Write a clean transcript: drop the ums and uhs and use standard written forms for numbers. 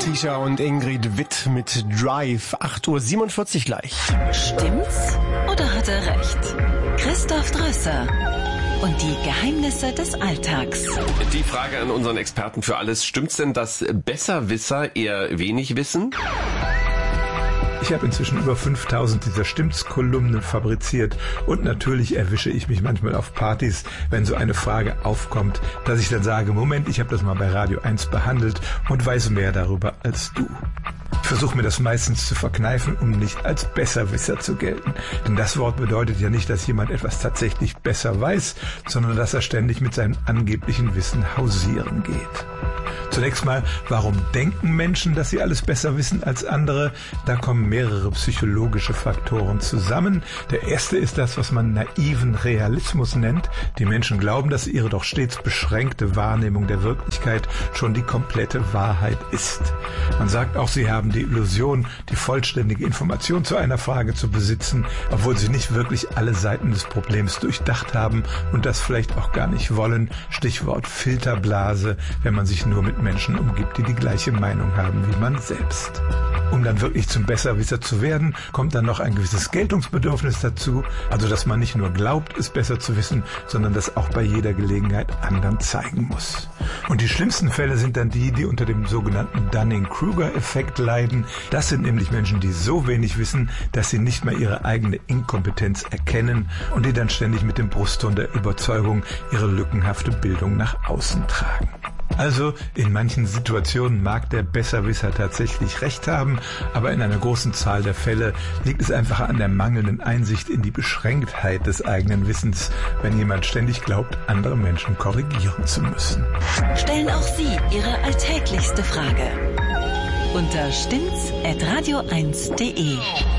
Tisha und Ingrid Witt mit Drive, 8:47 Uhr gleich. Stimmt's oder hat er recht? Christoph Drösser und die Geheimnisse des Alltags. Die Frage an unseren Experten für alles: Stimmt's denn, dass Besserwisser eher wenig wissen? Ich habe inzwischen über 5000 dieser Stimmt's-Kolumnen fabriziert und natürlich erwische ich mich manchmal auf Partys, wenn so eine Frage aufkommt, dass ich dann sage, Moment, ich habe das mal bei Radio 1 behandelt und weiß mehr darüber als du. Ich versuche mir das meistens zu verkneifen, um nicht als Besserwisser zu gelten. Denn das Wort bedeutet ja nicht, dass jemand etwas tatsächlich besser weiß, sondern dass er ständig mit seinem angeblichen Wissen hausieren geht. Zunächst mal, warum denken Menschen, dass sie alles besser wissen als andere? Da kommen mehrere psychologische Faktoren zusammen. Der erste ist das, was man naiven Realismus nennt. Die Menschen glauben, dass ihre doch stets beschränkte Wahrnehmung der Wirklichkeit schon die komplette Wahrheit ist. Man sagt auch, sie haben die Illusion, die vollständige Information zu einer Frage zu besitzen, obwohl sie nicht wirklich alle Seiten des Problems durchdacht haben und das vielleicht auch gar nicht wollen. Stichwort Filterblase, wenn man sich nur mit Menschen umgibt, die die gleiche Meinung haben wie man selbst. Um dann wirklich zum Besserwisser zu werden, kommt dann noch ein gewisses Geltungsbedürfnis dazu, also dass man nicht nur glaubt, es besser zu wissen, sondern das auch bei jeder Gelegenheit anderen zeigen muss. Und die schlimmsten Fälle sind dann die, die unter dem sogenannten Dunning-Kruger-Effekt leiden. Das sind nämlich Menschen, die so wenig wissen, dass sie nicht mehr ihre eigene Inkompetenz erkennen und die dann ständig mit dem Brustton der Überzeugung ihre lückenhafte Bildung nach außen tragen. Also in manchen Situationen mag der Besserwisser tatsächlich recht haben, aber in einer großen Zahl der Fälle liegt es einfach an der mangelnden Einsicht in die Beschränktheit des eigenen Wissens, wenn jemand ständig glaubt, andere Menschen korrigieren zu müssen. Stellen auch Sie Ihre alltäglichste Frage unter stimmt's@radio1.de.